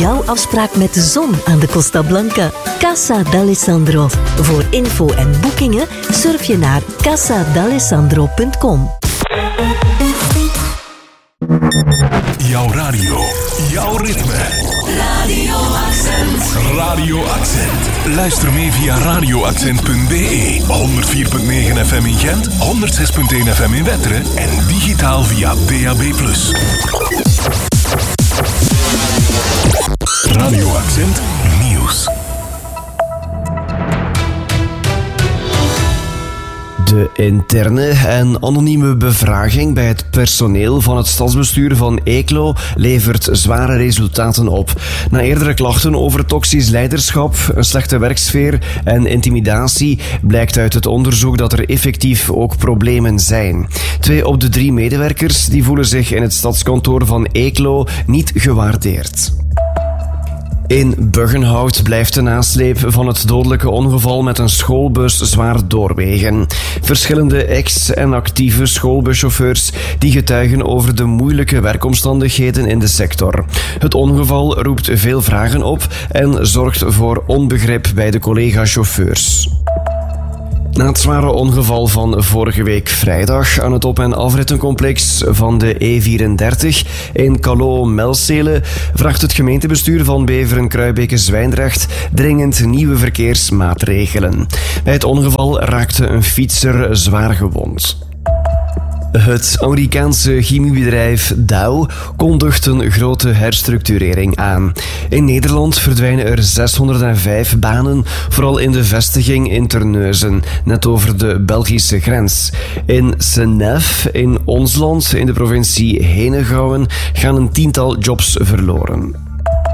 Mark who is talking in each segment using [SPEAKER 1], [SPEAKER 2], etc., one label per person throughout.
[SPEAKER 1] jouw afspraak met de zon aan de Costa Blanca. Casa d'Alessandro. Voor info en boekingen surf je naar casadalessandro.com.
[SPEAKER 2] Jouw radio, jouw ritme.
[SPEAKER 3] Radio Accent.
[SPEAKER 2] Radio Accent. Luister mee via radioaccent.be. 104.9 FM in Gent, 106.1 FM in Wetteren en digitaal via DAB+. Radio Accent Nieuws.
[SPEAKER 4] De interne en anonieme bevraging bij het personeel van het stadsbestuur van Eeklo levert zware resultaten op. Na eerdere klachten over toxisch leiderschap, een slechte werksfeer en intimidatie blijkt uit het onderzoek dat er effectief ook problemen zijn. 2 op de 3 medewerkers die voelen zich in het stadskantoor van Eeklo niet gewaardeerd. In Buggenhout blijft de nasleep van het dodelijke ongeval met een schoolbus zwaar doorwegen. Verschillende ex- en actieve schoolbuschauffeurs die getuigen over de moeilijke werkomstandigheden in de sector. Het ongeval roept veel vragen op en zorgt voor onbegrip bij de collega-chauffeurs. Na het zware ongeval van vorige week vrijdag aan het op- en afrittencomplex van de E34 in Calot-Melcele vraagt het gemeentebestuur van Beveren-Kruibeke-Zwijndrecht dringend nieuwe verkeersmaatregelen. Bij het ongeval raakte een fietser zwaar gewond. Het Amerikaanse chemiebedrijf Dow kondigt een grote herstructurering aan. In Nederland verdwijnen er 605 banen, vooral in de vestiging in Terneuzen, net over de Belgische grens. In Senef, in ons land, in de provincie Henegouwen, gaan een 10-tal jobs verloren.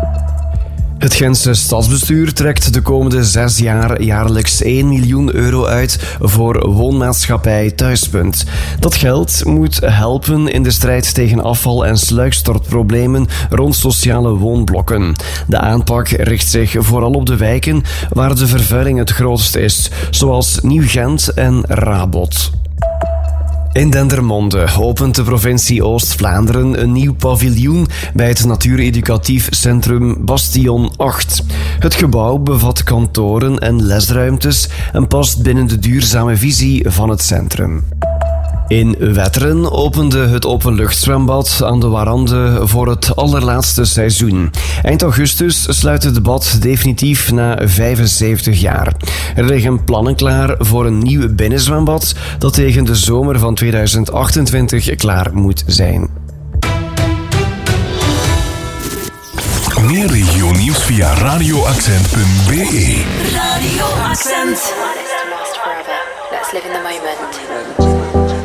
[SPEAKER 4] Het Gentse stadsbestuur trekt de komende 6 jaar jaarlijks 1 miljoen euro uit voor woonmaatschappij Thuispunt. Dat geld moet helpen in de strijd tegen afval- en sluikstortproblemen rond sociale woonblokken. De aanpak richt zich vooral op de wijken waar de vervuiling het grootst is, zoals Nieuw-Gent en Rabot. In Dendermonde opent de provincie Oost-Vlaanderen een nieuw paviljoen bij het natuureducatief centrum Bastion 8. Het gebouw bevat kantoren en lesruimtes en past binnen de duurzame visie van het centrum. In Wetteren opende het openluchtzwembad aan de Warande voor het allerlaatste seizoen. Eind augustus sluit het bad definitief na 75 jaar. Er liggen plannen klaar voor een nieuw binnenzwembad dat tegen de zomer van 2028 klaar moet zijn.
[SPEAKER 2] Meer regionieuws via radioaccent.be.
[SPEAKER 3] Radio Accent.
[SPEAKER 5] Last forever. Let's live in the moment.